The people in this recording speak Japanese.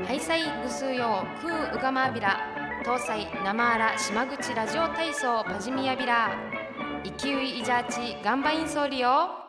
ハイサイグスヨークーウガマービラ搭載生アラ島口ラジオ体操パジミヤビライキウイイジャーチガンバインソーリオ